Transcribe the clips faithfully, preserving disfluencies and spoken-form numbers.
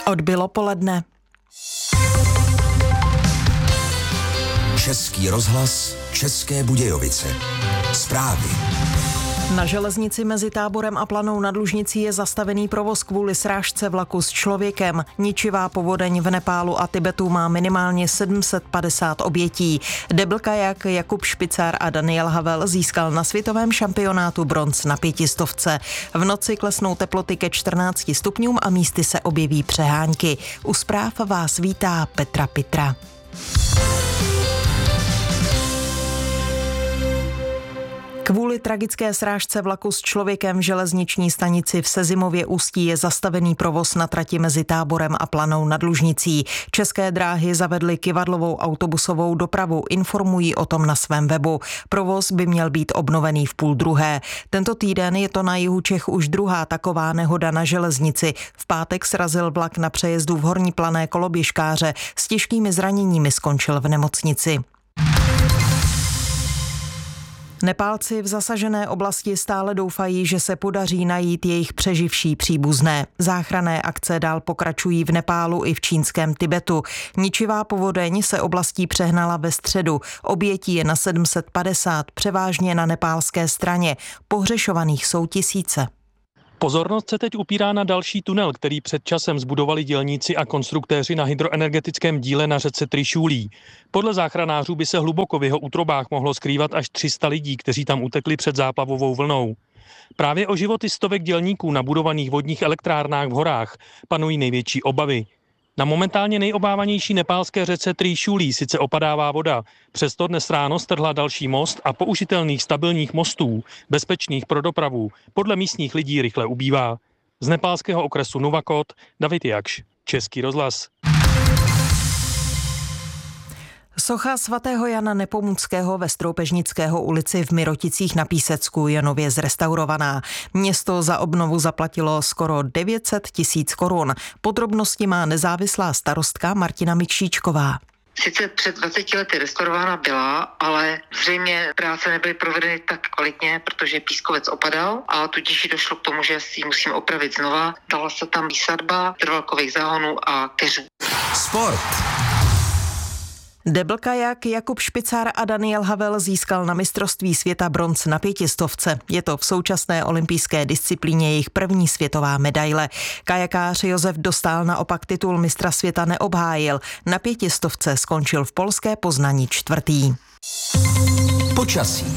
Odbylo poledne. Český rozhlas, České Budějovice. Zprávy. Na železnici mezi Táborem a Planou nad Lužnicí je zastavený provoz kvůli srážce vlaku s člověkem. Ničivá povodeň v Nepálu a Tibetu má minimálně sedm set padesát obětí. Deblkajak Jakub Špicár a Daniel Havel získal na světovém šampionátu bronz na pětistovce. V noci klesnou teploty ke čtrnácti stupňům a místy se objeví přehánky. U zpráv vás vítá Petra Pitra. Kvůli tragické srážce vlaku s člověkem v železniční stanici v Sezimově Ústí je zastavený provoz na trati mezi Táborem a Planou nad Lužnicí. České dráhy zavedly kyvadlovou autobusovou dopravu, informují o tom na svém webu. Provoz by měl být obnovený v půl druhé. Tento týden je to na jihu Čech už druhá taková nehoda na železnici. V pátek srazil vlak na přejezdu v Horní Plané koloběžkáře. S těžkými zraněními skončil v nemocnici. Nepálci v zasažené oblasti stále doufají, že se podaří najít jejich přeživší příbuzné. Záchranné akce dál pokračují v Nepálu i v čínském Tibetu. Ničivá povodeň se oblastí přehnala ve středu. Obětí je na sedm set padesát, převážně na nepálské straně. Pohřešovaných jsou tisíce. Pozornost se teď upírá na další tunel, který před časem zbudovali dělníci a konstruktéři na hydroenergetickém díle na řece Trišulí. Podle záchranářů by se hluboko v jeho útrobách mohlo skrývat až tři sta lidí, kteří tam utekli před záplavovou vlnou. Právě o životy stovek dělníků na budovaných vodních elektrárnách v horách panují největší obavy. Na momentálně nejobávanější nepálské řece Trišulí sice opadává voda, přesto dnes ráno strhla další most a použitelných stabilních mostů, bezpečných pro dopravu, podle místních lidí rychle ubývá. Z nepálského okresu Nuvakot, David Jakš, Český rozhlas. Socha svatého Jana Nepomuckého ve Stroupežnického ulici v Miroticích na Písecku je nově zrestaurovaná. Město za obnovu zaplatilo skoro devět set tisíc korun. Podrobnosti má nezávislá starostka Martina Mikšíčková. Sice před dvaceti lety restaurována byla, ale zřejmě práce nebyly provedeny tak kvalitně, protože pískovec opadal a tudíž došlo k tomu, že si ji musím opravit znova. Dala se tam výsadba trvalkových záhonů a keřů. Sport. Deblkajak Jakub Špicár a Daniel Havel získal na mistrovství světa bronz na pětistovce. Je to v současné olympijské disciplíně jejich první světová medaile. Kajakář Josef Dostál naopak titul mistra světa neobhájil. Na pětistovce skončil v polské Poznani čtvrtý. Počasí.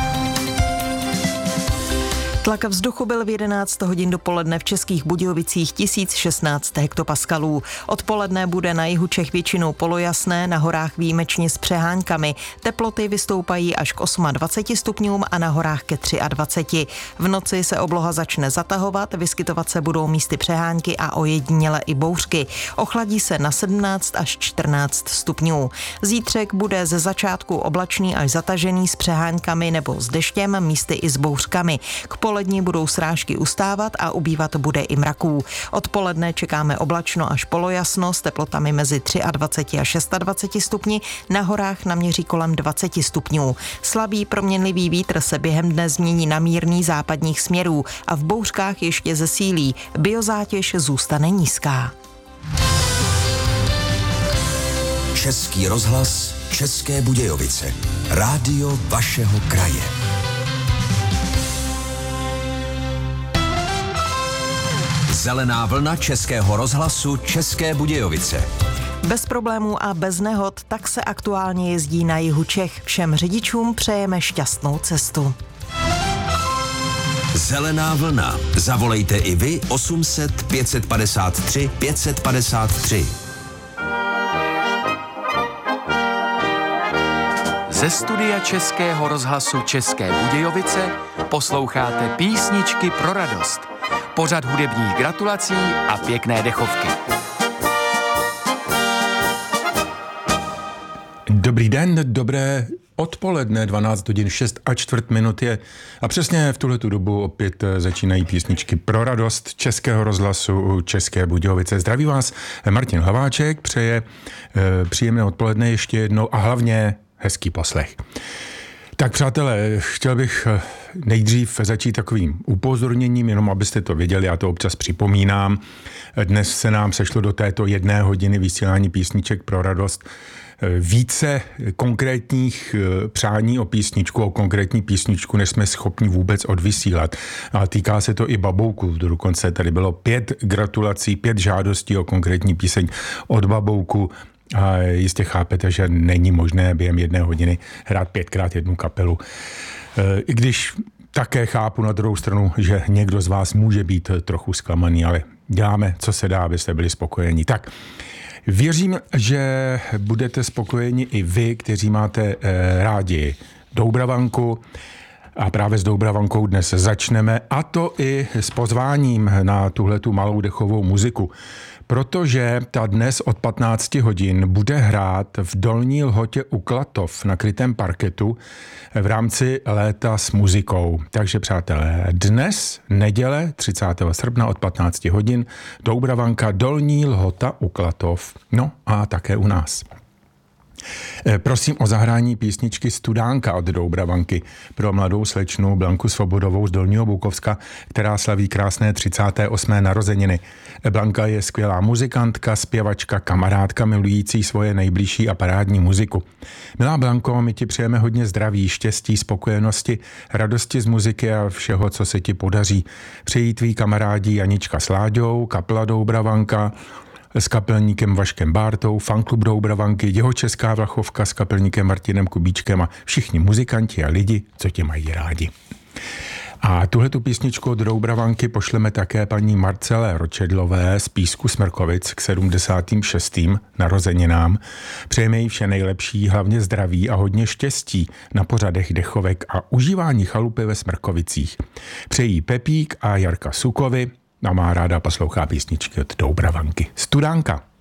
Tlak vzduchu byl v jedenáct hodin dopoledne v Českých Budějovicích tisíc šestnáct hektopaskalů. Odpoledne bude na jihu Čech většinou polojasné, na horách výjimečně s přeháňkami. Teploty vystoupají až k dvaceti osmi stupňům a na horách ke dvaceti třem. V noci se obloha začne zatahovat, vyskytovat se budou místy přehánky a ojediněle i bouřky. Ochladí se na sedmnáct až čtrnáct stupňů. Zítřek bude ze začátku oblačný až zatažený s přeháňkami nebo s deštěm, místy i s bouřkami. K polední budou srážky ustávat a ubývat bude i mraků. Odpoledne čekáme oblačno až polojasno s teplotami mezi dvaceti třemi a dvaceti šesti stupni, na horách naměří kolem dvaceti stupňů. Slabý proměnlivý vítr se během dne změní na mírný západních směrů a v bouřkách ještě zesílí. Biozátěž zůstane nízká. Český rozhlas, České Budějovice. Rádio vašeho kraje. Zelená vlna Českého rozhlasu České Budějovice. Bez problémů a bez nehod tak se aktuálně jezdí na jihu Čech. Všem řidičům přejeme šťastnou cestu. Zelená vlna. Zavolejte i vy osm set pět set padesát tři pět set padesát tři. Ze studia Českého rozhlasu České Budějovice posloucháte Písničky pro radost. Pořad hudebních gratulací a pěkné dechovky. Dobrý den, dobré odpoledne, dvanáct hodin šest a čtvrt minut je a přesně v tuhletu dobu opět začínají písničky pro radost Českého rozhlasu České Budějovice. Zdraví vás Martin Hlaváček, přeje příjemné odpoledne ještě jednou a hlavně hezký poslech. Tak přátelé, chtěl bych nejdřív začít takovým upozorněním, jenom abyste to věděli, já to občas připomínám. Dnes se nám sešlo do této jedné hodiny vysílání písniček pro radost více konkrétních přání o písničku, o konkrétní písničku, než jsme schopni vůbec odvysílat. A týká se to i Babouku. Dokonce tady bylo pět gratulací, pět žádostí o konkrétní píseň od Babouku. A jistě chápete, že není možné během jedné hodiny hrát pětkrát jednu kapelu. I když také chápu na druhou stranu, že někdo z vás může být trochu zklamaný, ale děláme, co se dá, abyste byli spokojení. Tak, věřím, že budete spokojeni i vy, kteří máte rádi Doubravanku. A právě s Doubravankou dnes začneme, a to i s pozváním na tuhletu malou dechovou muziku. Protože ta dnes od patnácti hodin bude hrát v Dolní Lhotě u Klatov na krytém parketu v rámci Léta s muzikou. Takže přátelé, dnes neděle třicátého srpna od patnácti hodin Doubravanka Dolní Lhota u Klatov. No a také u nás. Prosím o zahrání písničky Studánka od Doubravanky pro mladou slečnu Blanku Svobodovou z Dolního Bukovska, která slaví krásné třicáté osmé narozeniny. Blanka je skvělá muzikantka, zpěvačka, kamarádka milující svoje nejbližší a parádní muziku. Milá Blanko, my ti přejeme hodně zdraví, štěstí, spokojenosti, radosti z muziky a všeho, co se ti podaří. Přejí tví kamarádi Janička s Láďou, kapela Doubravanka, s kapelníkem Vaškem Bártou, fanklub Doubravanky, Jihočeská Vlachovka s kapelníkem Martinem Kubíčkem a všichni muzikanti a lidi, co tě mají rádi. A tuhletu písničku od Doubravanky pošleme také paní Marcele Ročedlové z Písku Smrkovic k sedmdesátým šestým narozeninám. Přejeme jí vše nejlepší, hlavně zdraví a hodně štěstí na pořadech dechovek a užívání chalupy ve Smrkovicích. Přejí Pepík a Jarka Sukovi a má ráda poslouchá písničky od Doubravanky. Studánka.